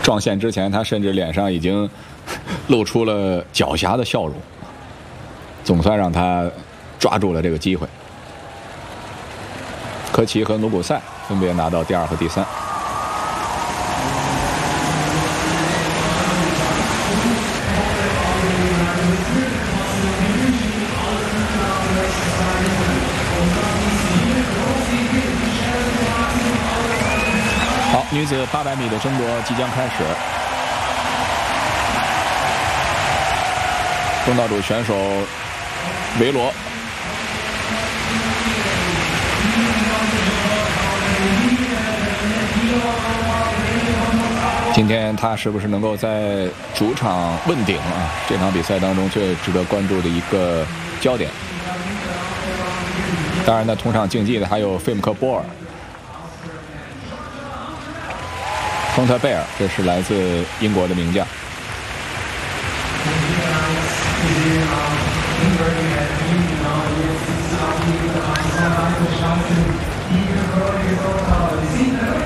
撞线之前，他甚至脸上已经露出了狡黠的笑容，总算让他抓住了这个机会。科奇和努古塞分别拿到第2和第3。好，女子800米的争夺即将开始。东道主选手维罗。今天他是不是能够在主场问鼎啊？这场比赛当中最值得关注的一个焦点。当然呢，同场竞技的还有费姆克波尔、丰特贝尔，这是来自英国的名将。